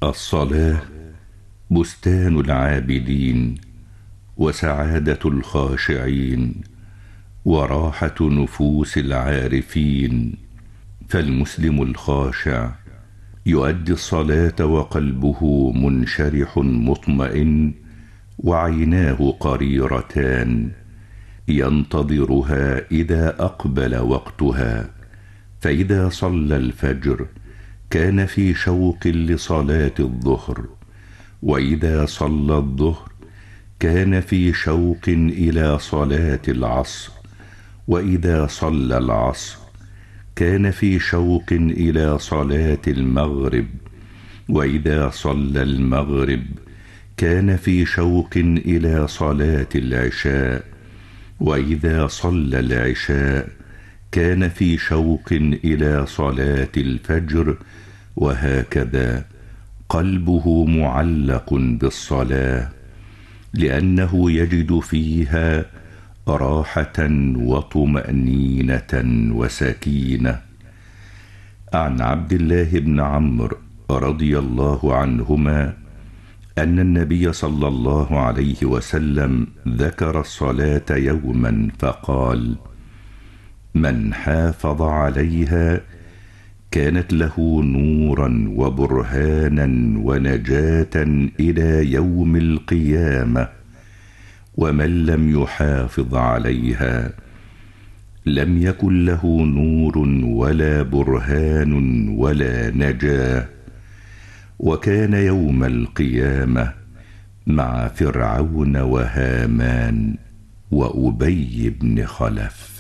الصلاة بستان العابدين وسعادة الخاشعين وراحة نفوس العارفين. فالمسلم الخاشع يؤدي الصلاة وقلبه منشرح مطمئن وعيناه قريرتان، ينتظرها إذا أقبل وقتها. فإذا صلى الفجر كان في شوق لصلاة الظهر، وإذا صلى الظهر كان في شوق إلى صلاة العصر، وإذا صلى العصر كان في شوق إلى صلاة المغرب، وإذا صلى المغرب كان في شوق إلى صلاة العشاء، وإذا صلى العشاء كان في شوق إلى صلاة الفجر. وهكذا قلبه معلق بالصلاة، لأنه يجد فيها راحة وطمأنينة وسكينة. عن عبد الله بن عمرو رضي الله عنهما أن النبي صلى الله عليه وسلم ذكر الصلاة يوما فقال: من حافظ عليها كانت له نورا وبرهانا ونجاة إلى يوم القيامة، ومن لم يحافظ عليها لم يكن له نور ولا برهان ولا نجاة، وكان يوم القيامة مع فرعون وهامان وأبي بن خلف.